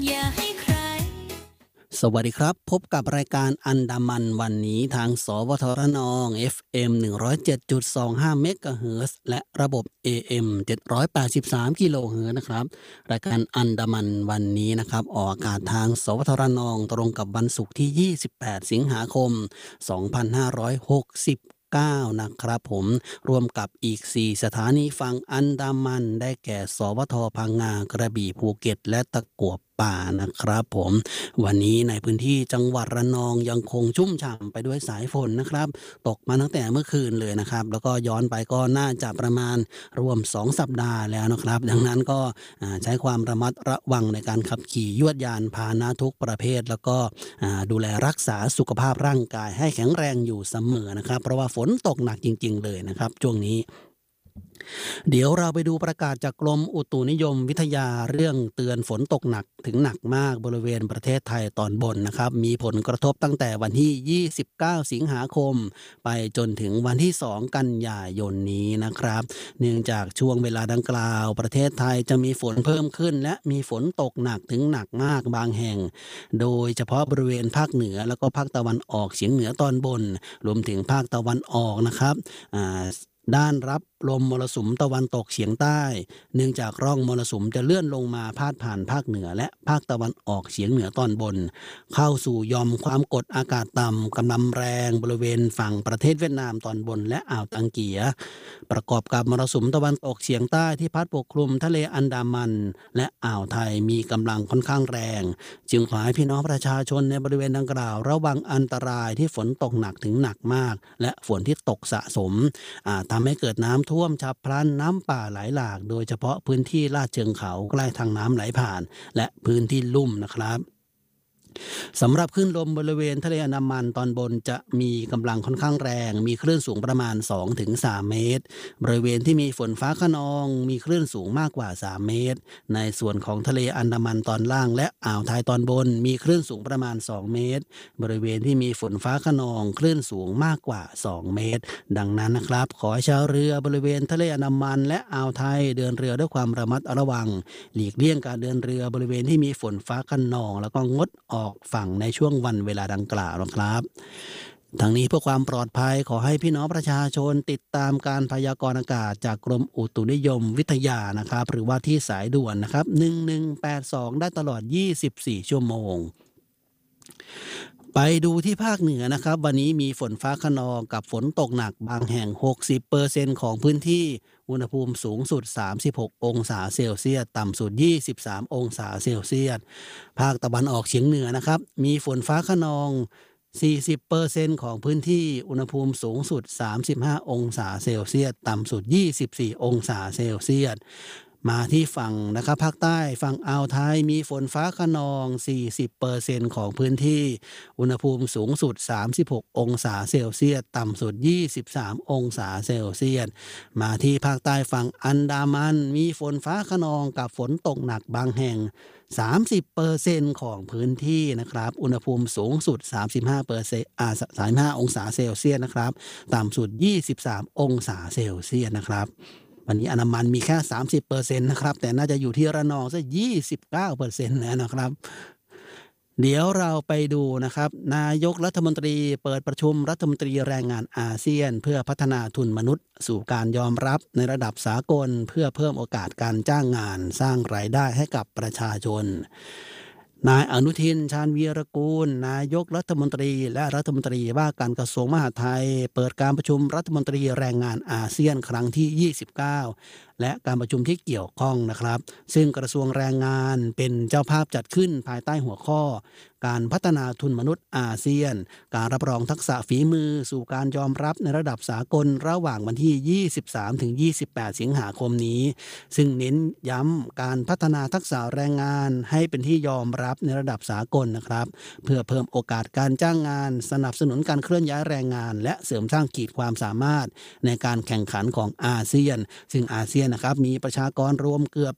อย่าให้ใครสวัสดีครับพบกับรายการอันดามันวันนี้ทางสวทรนอง FM 107.25เมกะเฮิรตซ์และระบบ AM 783กิโลเฮิรตซ์นะครับรายการอันดามันวันนี้นะครับออกอากาศทางสวทรนองตรงกับวันศุกร์ที่28สิงหาคม2569นะครับผมรวมกับอีก4สถานีฝั่งอันดามันได้แก่สวทพังงากระบี่ภูเก็ตและตะกั่วป่านะครับผมวันนี้ในพื้นที่จังหวัดระนองยังคงชุ่มฉ่ำไปด้วยสายฝนนะครับตกมาตั้งแต่เมื่อคืนเลยนะครับแล้วก็ย้อนไปก็น่าจะประมาณรวม2สัปดาห์แล้วนะครับดังนั้นก็ใช้ความระมัดระวังในการขับขี่ยวดยานพาหนะทุกประเภทแล้วก็ดูแลรักษาสุขภาพร่างกายให้แข็งแรงอยู่เสมอนะครับเพราะว่าฝนตกหนักจริงๆเลยนะครับช่วงนี้เดี๋ยวเราไปดูประกาศจากกรมอุตุนิยมวิทยาเรื่องเตือนฝนตกหนักถึงหนักมากบริเวณประเทศไทยตอนบนนะครับมีผลกระทบตั้งแต่วันที่29สิงหาคมไปจนถึงวันที่2กันยายนนี้นะครับเนื่องจากช่วงเวลาดังกล่าวประเทศไทยจะมีฝนเพิ่มขึ้นและมีฝนตกหนักถึงหนักมากบางแห่งโดยเฉพาะบริเวณภาคเหนือแล้วก็ภาคตะวันออกเฉียงเหนือตอนบนรวมถึงภาคตะวันออกนะครับด้านรับลมมรสุมตะวันตกเฉียงใต้เนื่องจากร่องมรสุมจะเลื่อนลงมาพาดผ่านภาคเหนือและภาคตะวันออกเฉียงเหนือตอนบนเข้าสู่ยอมความกดอากาศต่ำกำลังแรงบริเวณฝั่งประเทศเวียดนามตอนบนและอ่าวตังเกียประกอบกับมรสุมตะวันตกเฉียงใต้ที่พัดปกคลุมทะเลอันดามันและอ่าวไทยมีกำลังค่อนข้างแรงจึงขอให้พี่น้องประชาชนในบริเวณดังกล่าวระวังอันตรายที่ฝนตกหนักถึงหนักมากและฝนที่ตกสะสมทำให้เกิดน้ำท่วมฉับพลันน้ำป่าไหลหลากโดยเฉพาะพื้นที่ลาดเชิงเขาใกล้ทางน้ำไหลผ่านและพื้นที่ลุ่มนะครับสำหรับคลื่นลมบริเวณทะเลอันดามันตอนบนจะมีกำลังค่อนข้างแรงมีคลื่นสูงประมาณ 2-3 เมตรบริเวณที่มีฝนฟ้าคะนองมีคลื่นสูงมากกว่า3เมตรในส่วนของทะเลอันดามันตอนล่างและอ่าวไทยตอนบนมีคลื่นสูงประมาณ2เมตรบริเวณที่มีฝนฟ้าคะนองคลื่นสูงมากกว่า2เมตรดังนั้นนะครับขอให้ชาวเรือบริเวณทะเลอันดามันและอ่าวไทยเดินเรือด้วยความระมัดระวังหลีกเลี่ยงการเดินเรือบริเวณที่มีฝนฟ้าคะนองแล้วก็งดออกฝั่งในช่วงวันเวลาดังกล่าวนะครับทั้งนี้เพื่อความปลอดภัยขอให้พี่น้องประชาชนติดตามการพยากรณ์อากาศจากกรมอุตุนิยมวิทยานะครับหรือว่าที่สายด่วนนะครับ1182ได้ตลอด24ชั่วโมงไปดูที่ภาคเหนือนะครับวันนี้มีฝนฟ้าคะนองกับฝนตกหนักบางแห่ง 60% ของพื้นที่อุณหภูมิสูงสุด36องศาเซลเซียสต่ำสุด23องศาเซลเซียสภาคตะวันออกเฉียงเหนือนะครับมีฝนฟ้าคะนอง40%ของพื้นที่อุณหภูมิสูงสุด35องศาเซลเซียสต่ำสุด24องศาเซลเซียสมาที่ฝั่งนะครับภาคใต้ฝั่งอ่าวไทยมีฝนฟ้าคะนอง40%ของพื้นที่อุณหภูมิสูงสุด36องศาเซลเซียสต่ำสุด23องศาเซลเซียสมาที่ภาคใต้ฝั่งอันดามันมีฝนฟ้าคะนองกับฝนตกหนักบางแห่ง30%ของพื้นที่นะครับอุณหภูมิสูงสุด35องศาเซลเซียสนะครับต่ำสุด23องศาเซลเซียสนะครับวันนี้อันดามันมีแค่30%นะครับแต่น่าจะอยู่ที่ระนองซะ29%แล้วนะครับเดี๋ยวเราไปดูนะครับนายกรัฐมนตรีเปิดประชุมรัฐมนตรีแรงงานอาเซียนเพื่อพัฒนาทุนมนุษย์สู่การยอมรับในระดับสากลเพื่อเพิ่มโอกาสการจ้างงานสร้างรายได้ให้กับประชาชนนายอนุทินชาญวีรกูลนายกรัฐมนตรีและรัฐมนตรีว่าการกระทรวงมหาดไทยเปิดการประชุมรัฐมนตรีแรงงานอาเซียนครั้งที่29และการประชุมที่เกี่ยวข้องนะครับซึ่งกระทรวงแรงงานเป็นเจ้าภาพจัดขึ้นภายใต้หัวข้อการพัฒนาทุนมนุษย์อาเซียนการรับรองทักษะฝีมือสู่การยอมรับในระดับสากลระหว่างวันที่23-28สิงหาคมนี้ซึ่งเน้นย้ำการพัฒนาทักษะแรงงานให้เป็นที่ยอมรับในระดับสากลนะครับเพื่อเพิ่มโอกาสการจ้างงานสนับสนุนการเคลื่อนย้ายแรงงานและเสริมสร้างขีดความสามารถในการแข่งขันของอาเซียนซึ่งอาเซียนนะครับมีประชากรรวมเกือบ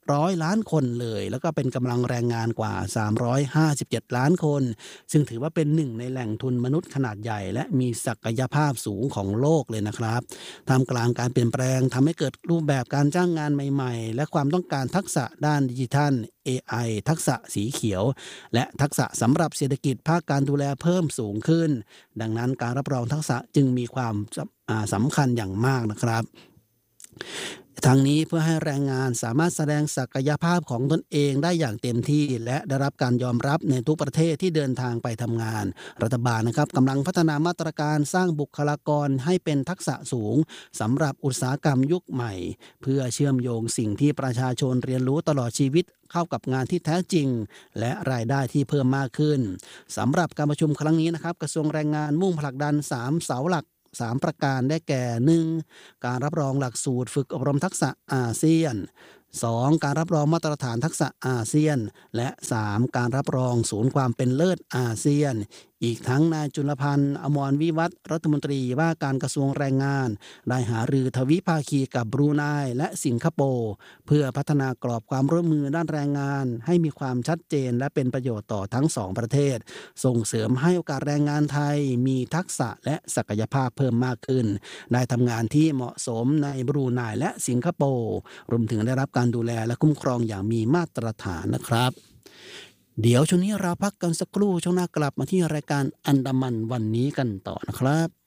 700 ล้านคนเลยแล้วก็เป็นกำลังแรงงานกว่า357 ล้านคนซึ่งถือว่าเป็นหนึ่งในแหล่งทุนมนุษย์ขนาดใหญ่และมีศักยภาพสูงของโลกเลยนะครับท่ามกลางการเปลี่ยนแปลงทำให้เกิดรูปแบบการจ้างงานใหม่ๆและความต้องการทักษะด้านดิจิทัล AI ทักษะสีเขียวและทักษะสำหรับเศรษฐกิจภาคการดูแลเพิ่มสูงขึ้นดังนั้นการรับรองทักษะจึงมีความสำคัญอย่างมากนะครับทั้งนี้เพื่อให้แรงงานสามารถแสดงศักยภาพของตนเองได้อย่างเต็มที่และได้รับการยอมรับในทุกประเทศที่เดินทางไปทำงานรัฐบาลนะครับกำลังพัฒนามาตรการสร้างบุคลากรให้เป็นทักษะสูงสำหรับอุตสาหกรรมยุคใหม่เพื่อเชื่อมโยงสิ่งที่ประชาชนเรียนรู้ตลอดชีวิตเข้ากับงานที่แท้จริงและรายได้ที่เพิ่มมากขึ้นสำหรับการประชุมครั้งนี้นะครับกระทรวงแรงงานมุ่งผลักดัน3เสาหลัก3ประการได้แก่ 1. การรับรองหลักสูตรฝึกอบรมทักษะอาเซียน 2. การรับรองมาตรฐานทักษะอาเซียนและ 3. การรับรองศูนย์ความเป็นเลิศอาเซียนอีกทั้งนายจุลพันธ์อมรวิวัฒน์รัฐมนตรีว่าการกระทรวงแรงงานได้หารือทวิภาคีกับบรูไนและสิงคโปร์เพื่อพัฒนากรอบความร่วมมือด้านแรงงานให้มีความชัดเจนและเป็นประโยชน์ต่อทั้งสองประเทศส่งเสริมให้โอกาสแรงงานไทยมีทักษะและศักยภาพเพิ่มมากขึ้นได้ทำงานที่เหมาะสมในบรูไนและสิงคโปร์รวมถึงได้รับการดูแลและคุ้มครองอย่างมีมาตรฐานนะครับเดี๋ยวช่วงนี้เราพักกันสักครู่ช่วงหน้ากลับมาที่รายการอันดามันวันนี้กันต่อนะครับ